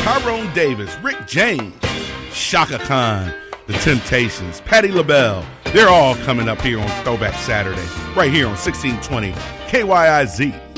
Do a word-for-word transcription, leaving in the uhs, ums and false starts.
Tyrone Davis, Rick James, Shaka Khan, The Temptations, Patti LaBelle. They're all coming up here on Throwback Saturday, right here on sixteen twenty K Y I Z.